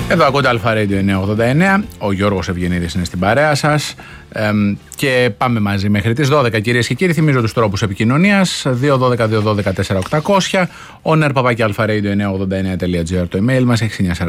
Εδώ ακούτε Αλφα Radio 989. Ο Γιώργος Ευγενίδης είναι στην παρέα σας. Και πάμε μαζί μέχρι τις 12, κυρίες και κύριοι. Θυμίζω τους τρόπους επικοινωνίας: 212-212-4-800, oner@alpha-radio989.gr το email μας,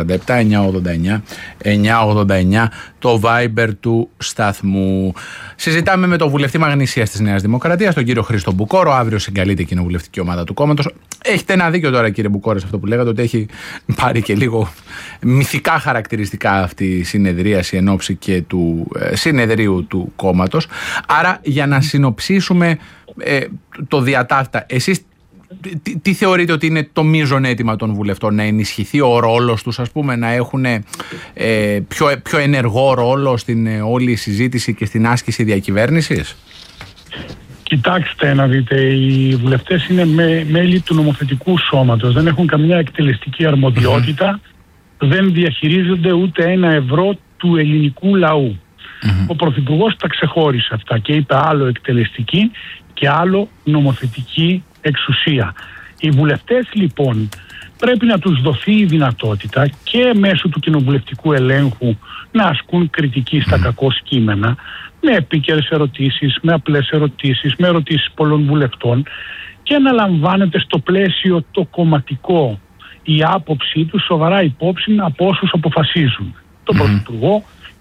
6947-989-989 το Viber του σταθμού. Συζητάμε με τον βουλευτή Μαγνησίας της Νέας Δημοκρατίας, τον κύριο Χρήστο Μπουκόρο. Αύριο συγκαλείται η κοινοβουλευτική ομάδα του κόμματος. Έχετε ένα δίκιο τώρα, κύριε Μπουκόρο, σε αυτό που λέγατε, ότι έχει πάρει και λίγο μυθικά χαρακτηριστικά αυτή η συνεδρίαση εν ώψη και του συνεδρίου του κόμματος. Άρα, για να συνοψίσουμε το διατάφτα, εσείς τι θεωρείτε ότι είναι το μείζον αίτημα των βουλευτών? Να ενισχυθεί ο ρόλος τους, ας πούμε, να έχουν πιο ενεργό ρόλο στην όλη συζήτηση και στην άσκηση διακυβέρνησης? Κοιτάξτε να δείτε, οι βουλευτές είναι μέλη του νομοθετικού σώματος, δεν έχουν καμιά εκτελεστική αρμοδιότητα, δεν διαχειρίζονται ούτε ένα ευρώ του ελληνικού λαού. Ο Πρωθυπουργός τα ξεχώρισε αυτά και είπε άλλο εκτελεστική και άλλο νομοθετική εξουσία. Οι βουλευτές λοιπόν πρέπει να τους δοθεί η δυνατότητα και μέσω του κοινοβουλευτικού ελέγχου να ασκούν κριτική στα κακώς κείμενα, με επίκαιρες ερωτήσεις, με απλές ερωτήσεις, με ερωτήσεις πολλών βουλευτών, και να λαμβάνεται στο πλαίσιο το κομματικό η άποψή τους σοβαρά υπόψη από όσους αποφασίζουν, τον Πρωθυπουργό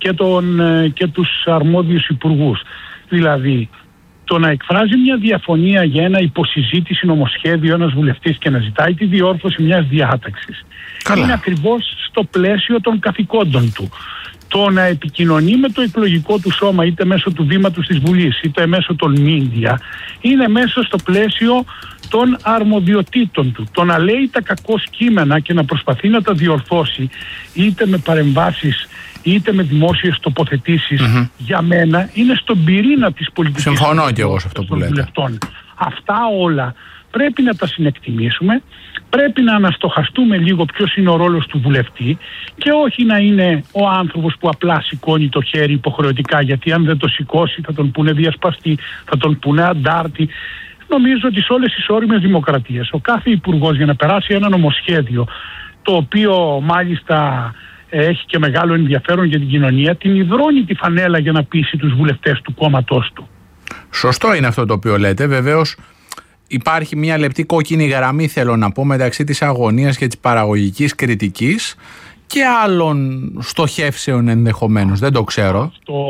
και τους αρμόδιους υπουργούς. Δηλαδή, το να εκφράζει μια διαφωνία για ένα υποσυζήτηση νομοσχέδιο ένας βουλευτής και να ζητάει τη διόρθωση μιας διάταξης, είναι ακριβώς στο πλαίσιο των καθηκόντων του. Το να επικοινωνεί με το εκλογικό του σώμα, είτε μέσω του βήματος της Βουλής, είτε μέσω των media, είναι μέσα στο πλαίσιο των αρμοδιοτήτων του. Το να λέει τα κακώς κείμενα και να προσπαθεί να τα διορθώσει, είτε με παρεμβάσεις είτε με δημόσιες τοποθετήσεις, για μένα είναι στον πυρήνα της πολιτικής. Συμφωνώ και εγώ σε αυτό που λέτε. Αυτά όλα πρέπει να τα συνεκτιμήσουμε, πρέπει να αναστοχαστούμε λίγο ποιος είναι ο ρόλος του βουλευτή και όχι να είναι ο άνθρωπος που απλά σηκώνει το χέρι υποχρεωτικά, γιατί αν δεν το σηκώσει θα τον πούνε διασπαστή, θα τον πούνε αντάρτη. Νομίζω ότι σε όλες τις όριμες δημοκρατίες ο κάθε υπουργός, για να περάσει ένα νομοσχέδιο, το οποίο μάλιστα έχει και μεγάλο ενδιαφέρον για την κοινωνία, την υδρώνει τη φανέλα για να πείσει τους βουλευτές του κόμματός του. Σωστό είναι αυτό το οποίο λέτε. Βεβαίως υπάρχει μια λεπτή κόκκινη γραμμή, θέλω να πω, μεταξύ της αγωνίας και της παραγωγικής κριτικής και άλλων στοχεύσεων ενδεχομένως. Δεν το ξέρω.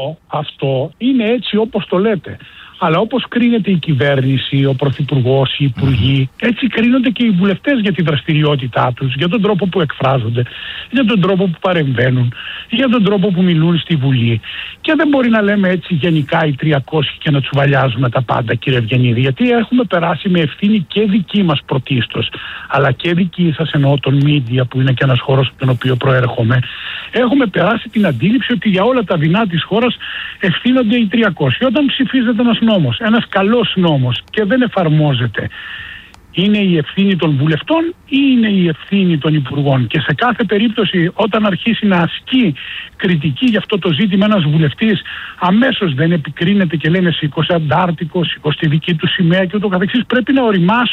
Αυτό είναι έτσι όπως το λέτε. Αλλά όπως κρίνεται η κυβέρνηση, ο Πρωθυπουργός, οι υπουργοί, έτσι κρίνονται και οι βουλευτές για τη δραστηριότητά τους, για τον τρόπο που εκφράζονται, για τον τρόπο που παρεμβαίνουν, για τον τρόπο που μιλούν στη Βουλή. Και δεν μπορεί να λέμε έτσι γενικά οι 300 και να τσουβαλιάζουμε τα πάντα, κύριε Ευγενίδη, γιατί έχουμε περάσει με ευθύνη και δική μας πρωτίστως, αλλά και δική σας, εννοώ των media, που είναι και ένας χώρος από τον οποίο προέρχομαι. Έχουμε περάσει την αντίληψη ότι για όλα τα δεινά της χώρας ευθύνονται οι 300. Όταν ψηφίζεται ένας νόμος, ένας καλός νόμος, και δεν εφαρμόζεται, είναι η ευθύνη των βουλευτών ή είναι η ευθύνη των υπουργών? Και σε κάθε περίπτωση, όταν αρχίσει να ασκεί κριτική για αυτό το ζήτημα ένας βουλευτής, αμέσως δεν επικρίνεται και λένε σήκωσε αντάρτικο, σήκωσε τη δική του σημαία και ούτω καθεξής. Πρέπει να οριμάσουμε